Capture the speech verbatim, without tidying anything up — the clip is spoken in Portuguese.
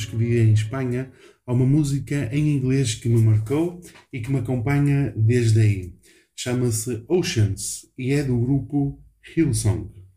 que vivi em Espanha, há uma música em inglês que me marcou e que me acompanha desde aí. Chama-se Oceans e é do grupo Hillsong.